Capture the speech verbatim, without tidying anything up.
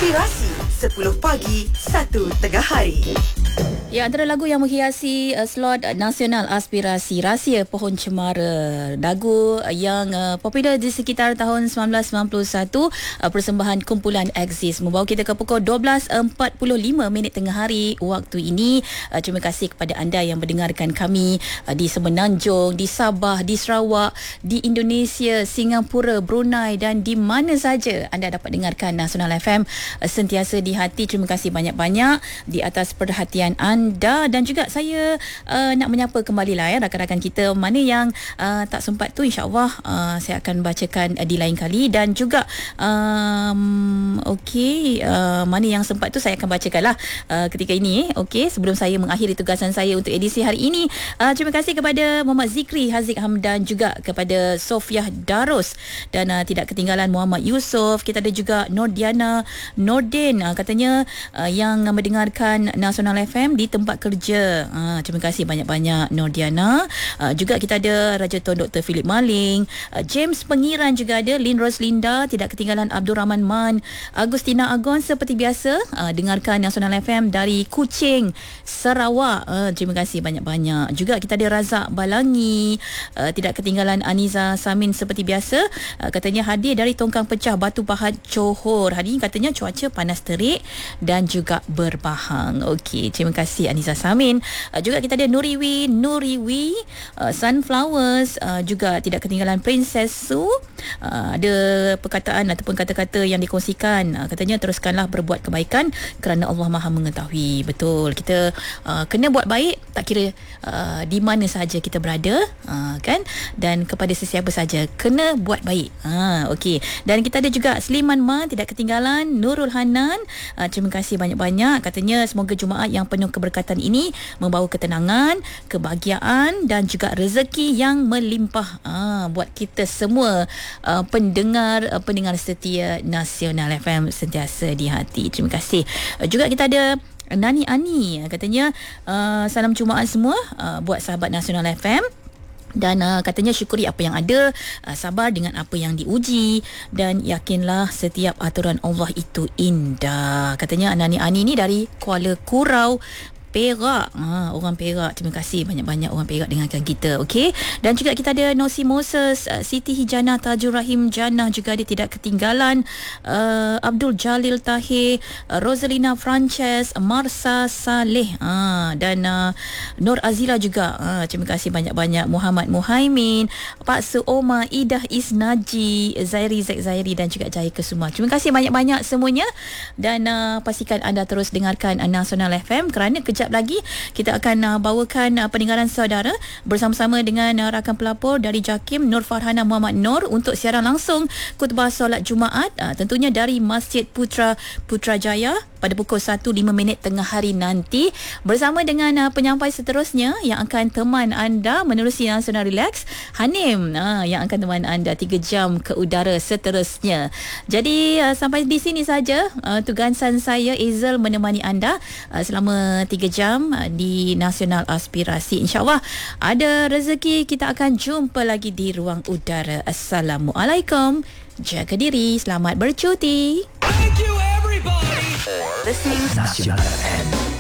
Aspirasi sepuluh pagi, satu tengah hari. Ya, antara lagu yang menghiasi uh, slot uh, nasional aspirasi Rahsia Pohon Cemara, lagu uh, yang uh, popular di sekitar tahun sembilan belas sembilan puluh satu, uh, persembahan kumpulan Axis, membawa kita ke pukul dua belas empat puluh lima minit tengah hari waktu ini. Uh, terima kasih kepada anda yang mendengarkan kami uh, di Semenanjung, di Sabah, di Sarawak, di Indonesia, Singapura, Brunei dan di mana saja anda dapat dengarkan Nasional F M uh, sentiasa di hati. Terima kasih banyak-banyak di atas perhatian anda. Anda dan juga saya uh, nak menyapa kembali lah ya rakan-rakan kita mana yang uh, tak sempat tu, insya-Allah uh, saya akan bacakan uh, di lain kali, dan juga um, okey uh, mana yang sempat tu saya akan bacakanlah uh, ketika ini. Okey, sebelum saya mengakhiri tugasan saya untuk edisi hari ini, uh, terima kasih kepada Muhammad Zikri Haziq Hamdan, juga kepada Sofiah Darus, dan uh, tidak ketinggalan Muhammad Yusof. Kita ada juga Nordiana Nordin, uh, katanya uh, yang mendengarkan Nasional F M di tempat kerja. Ha, terima kasih banyak-banyak Nordiana. Ha, juga kita ada Raja Tun Doktor Philip Maling, ha, James Pengiran, juga ada Lin Roslinda, tidak ketinggalan Abdul Rahman Man, Agustina Agon seperti biasa ha, dengarkan Nasional F M dari Kuching, Sarawak. Ha, terima kasih banyak-banyak. Juga kita ada Razak Balangi, ha, tidak ketinggalan Aniza Samin seperti biasa, ha, katanya hadir dari Tongkang Pecah Batu Pahat Johor. Hari ini katanya cuaca panas terik dan juga berbahang. Okey, terima kasih Aniza Samin. Uh, juga kita ada Nuriwi Nuriwi uh, Sunflowers, uh, juga tidak ketinggalan Princess Su. Uh, ada perkataan ataupun kata-kata yang dikongsikan, uh, katanya teruskanlah berbuat kebaikan kerana Allah Maha mengetahui. Betul, kita uh, kena buat baik tak kira uh, di mana sahaja kita berada, uh, kan, dan kepada sesiapa saja kena buat baik. uh, Okey, dan kita ada juga Sliman Ma, tidak ketinggalan Nurul Hanan. uh, terima kasih banyak-banyak, katanya semoga Jumaat yang penuh keberkatan ini membawa ketenangan, kebahagiaan dan juga rezeki yang melimpah ah, buat kita semua uh, pendengar uh, pendengar setia Nasional F M sentiasa di hati. Terima kasih. Uh, juga kita ada Nani Ani, katanya uh, salam Jumaat semua uh, buat sahabat Nasional F M. Dan uh, katanya syukuri apa yang ada, uh, sabar dengan apa yang diuji, dan yakinlah setiap aturan Allah itu indah. Katanya Nani Ani ni dari Kuala Kurau, Perak. Ha, orang Perak, terima kasih banyak-banyak orang Perak dengarkan kita. Okey, dan juga kita ada Nosi Moses, uh, Siti Hijana, Tajur Rahim Jannah, juga dia tidak ketinggalan uh, Abdul Jalil Tahir, uh, Rosalina Frances, Marsa Saleh, ha, dan uh, Nur Azila juga. Ha, terima kasih banyak-banyak Muhammad Muhaimin, Pak Seoma, Idah Isnaji, Zairi Zaik Zairi dan juga Jaya Kesuma. Terima kasih banyak-banyak semuanya, dan uh, pastikan anda terus dengarkan uh, Nasional F M kerana kejap lagi kita akan uh, bawakan uh, pendengaran saudara bersama-sama dengan uh, rakan pelapor dari JAKIM, Nur Farhana Muhammad Nur, untuk siaran langsung khutbah solat Jumaat, uh, tentunya dari Masjid Putra Putrajaya pada pukul satu lima minit tengah hari nanti, bersama dengan uh, penyampai seterusnya yang akan teman anda menerusi Nasional Relax, Hanim, uh, yang akan teman anda tiga jam ke udara seterusnya. Jadi uh, sampai di sini saja uh, tugasan saya Ezel menemani anda uh, selama tiga jam uh, di Nasional Aspirasi. InsyaAllah ada rezeki kita akan jumpa lagi di ruang udara. Assalamualaikum, jaga diri, selamat bercuti. Thank you everybody for listening Nasional F M.